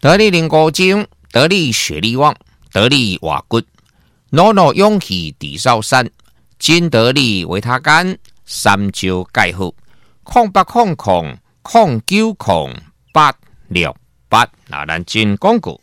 得力灵骨精，得力血力旺，得力瓦骨，努努勇气地少山，金得力维他干，三招盖好，0800090868。那咱进广告。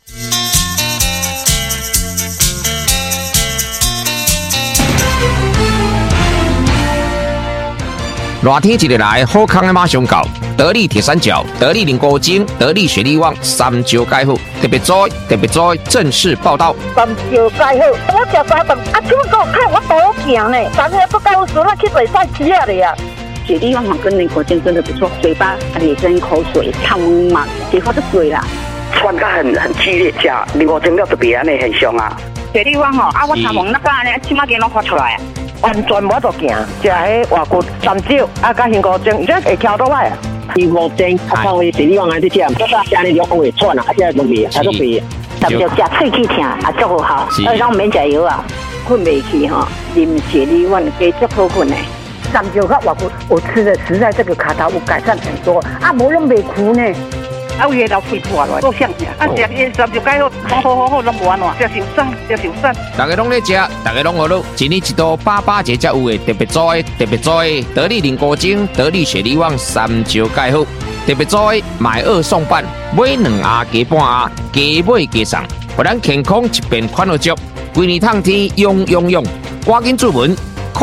热天一日来，好康的马上到。得力铁三角、得力灵骨精、得力血力旺，三招盖好，特别在正式报道。 三招盖好，我食三顿，怎么给我看我多行呢？三个不够时，那去比赛吃了呀。 血力旺跟灵骨精真的不错，嘴巴也跟口水汤嘛，结果就水啦。 酸感很激烈，吃灵骨精了特别安尼很凶啊。 血力旺我头毛那个安尼，起码给我发出来啊。 完全无得行，食迄外骨三招，甲灵骨精，这会翘倒来啊。 灵骨精，靠位血力旺来去食，家里就会喘啊，现在都未，还都未。 特别食喙齿疼，足好好，让免食药啊，困袂去哈，啉血力旺加足好困的。 三招甲外骨，我吃的实在这个卡头有改善很多，无拢袂苦呢。 有迄老肺破落，够香呀！食伊三招改好，拢无安怎，食受伤。 大家拢咧食，大家拢好乐，一年一度88节才有诶特别在，得力灵骨精、得力血力旺三招改好，特别在买2送半，买2盒加半盒，加买加送，互咱健康一边款好足，规年通天用，赶紧注文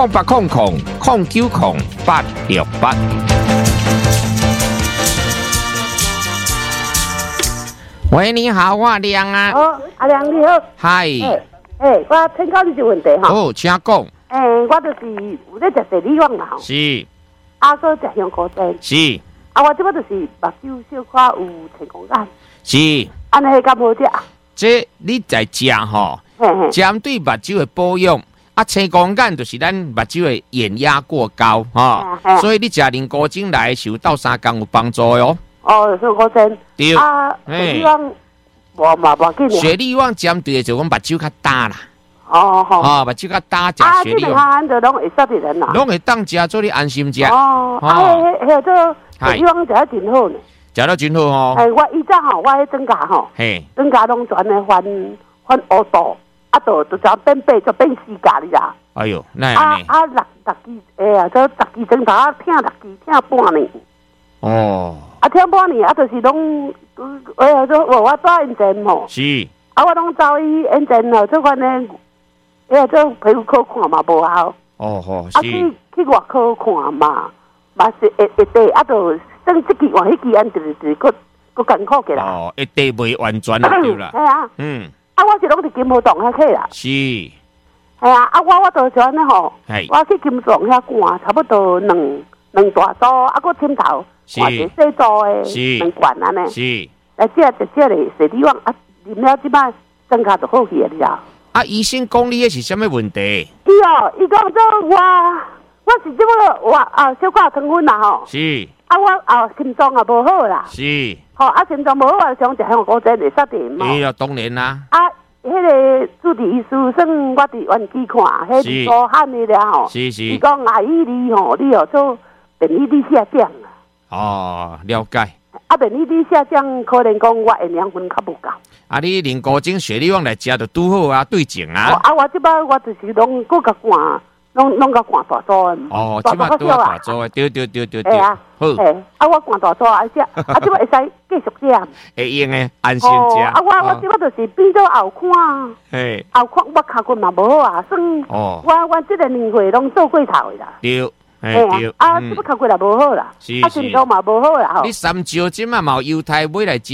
0800090868。喂，你好，我阿亮啊。 哦，阿亮你好。 嗨。 我请教你一个问题哈。 哦，请讲。 我就是有咧食血力旺嘛吼。 是。 所以食香菇精。 是。 我即摆就是目睭小可有青光眼。 是。 安尼敢好食？ 这你在食吼，针对目睭的保养。青光眼就是咱目睭的眼压过高所以你食灵骨精来是有到3天有帮助哟。 香菇精。对。血力旺无紧。 血力旺针对的就讲目睭较大啦。目睭较大食血力旺。这两项就拢会杀的人啦。 拢会当食，做你安心食。 迄个血力旺食得真好呢。 食得真好吼。 我以前我迄增加增加拢全的翻乌度。就变8就变4架，你知？ 哎呦，那样呢？ 六支这10支针头听6支听半年。 哦。 听半年就是拢我做验证吼。 是。 我拢走去验证吼，做款呢，这皮肤科看嘛无效。 好是。 去外科看嘛是会得，就算这支换迄支，安就是佫艰苦起来。 会得未完全就对啦。 系啊。我是拢伫金湖洞遐去啦。是。系啊，我就喜欢咧吼。我去金湖洞遐灌，差不多两大组，佫枕头，换一小组的2罐安尼。是。来这里血力旺啉了即摆增加就好去了，你知？ 医生讲你迄是啥物问题？ 伊讲做我是即个小可糖分啦吼。是。我心脏也无好啦。是。心脏无好，想食香菇精会杀的嘛？当然啦。 迄个主治医师算我伫院机看，迄是武汉的了吼。是。伊讲阿姨你做便利力下降啊。了解。 便利力下降，可能讲我营养分较无够。 你灵骨精、血力旺来食就拄好啊，对症啊。 我即摆我就是拢搁甲灌。拢甲灌大组的， 即摆拄大组的，对。 好。我灌大组食，即摆会使继续食。 会用的，安心食。 我即摆就是变做后看，后看我脚骨嘛无好啊，算我即个年岁拢做过头的啦。对。即摆脚骨也无好啦，心脏嘛无好啦。 你3招即摆嘛有犹太买来食。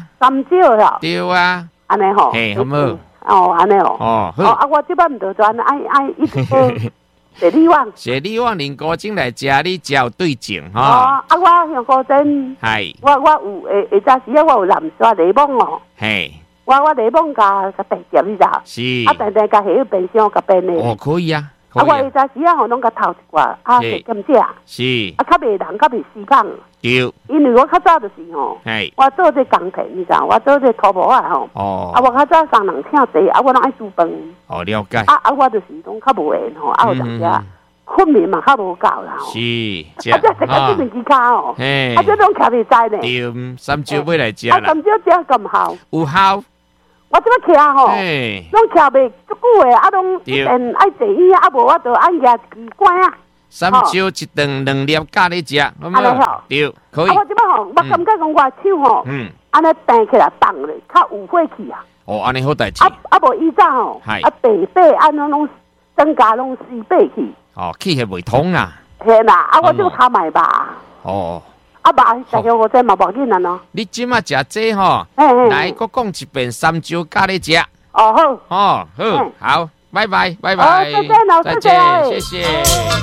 3招啦。对啊。 安尼吼。 好无？ 安尼哦。我即摆毋着全爱一直血力旺， 血力旺灵骨精来食，你食有对症吼。 我香菇精，我有会早时我有蓝刷柠檬哦。我柠檬加茶叶，你知？是。定加下去冰箱加冰的。 可以啊。 我会早时拢甲偷一寡，会减食。是。较袂人，较袂死胖。对。因为我较早就是吼，我做这工程，你知？我做这土木吼。我较早送人请茶，我拢爱煮饭。 了解。 我就是拢较无闲吼，有当时训练嘛较无够啦。 是， 这个是机卡哦。 嘿， 这种徛袂知呢。 对，三招要来食啦。 三招食咁效？ 有效。 我即摆徛吼，拢徛袂足久诶，啊，拢一定爱坐椅，啊，无我就爱举机关啊。 三招一顿2粒加你食，好冇？对，可以。 我即摆吼，我感觉讲我手吼，安尼弹起来放咧，较有火气啊。 哦，安尼好代志。 无以前吼，白安尼拢增加拢4倍去。 哦，气血未通啦。 是啦，我就炒买吧。 哦。 爸，大家我再嘛无紧啊喏。 你即马食这吼，来，我讲一遍三招加你食。 哦好。 哦好，拜拜。 再见老师， 谢谢。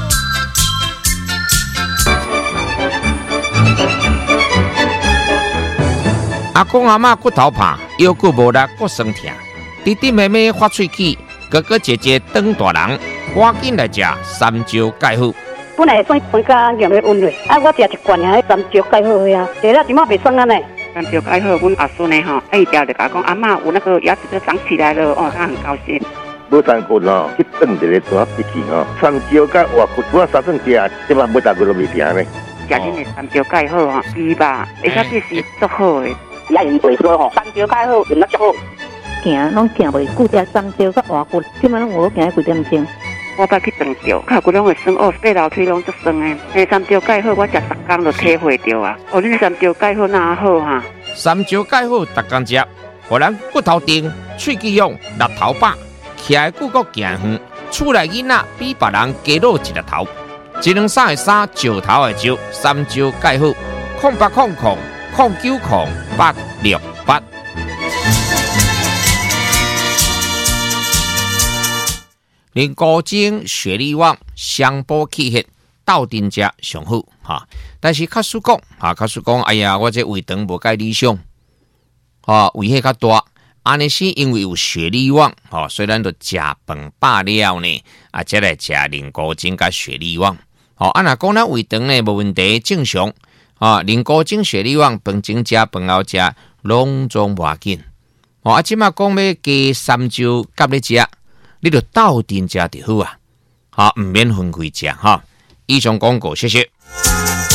阿公阿嬷骨头怕，腰骨无力，骨酸痛。弟弟妹妹发喙齿，哥哥姐姐当大人，赶紧来食三招钙好。 本来酸甲用咧温热，我食一罐啊，三招钙好呀。食了即马袂酸啊呢。 三招钙好，阮阿孙呢吼，伊条就甲讲阿嬷有那个牙齿都长起来了，哦，他很高兴。 无三骨吼，去炖一个大脾气吼，三招甲活骨，我三顿食，即马每大骨都袂停呢。 食恁的三招钙好吼，猪吧，而且这是足好的。 也用袂说吼，三招钙好用得足好。 行拢行袂久，食三招甲活骨，即马拢有行几点钟。 我捌去长着，脚骨拢会酸哦，爬楼梯拢足酸的。迄三招钙好，我食10工就体会着啊。哦，恁三招钙好哪好哈？ 三招钙好，逐工食，互咱骨头硬、喙齿勇、力头饱，徛的骨骼行远，厝内囡仔比别人加老一粒头。1两3的3，石头的石，三招钙好，0800090868。连高精、雪利旺、香补气血、斗阵食上好哈。但是卡叔讲，哎呀，我这胃肠无介理想，胃气较大。安尼是因为有雪利旺，所以咱就食饭饱了呢，再来食连高精甲雪利旺。若讲咱胃肠呢无问题正常，连高精、雪利旺饭前食、饭后食，拢总无要紧。即马讲要加三招甲你食。你就斗阵食就好啊，毋免分开食哈。以上广告，谢谢。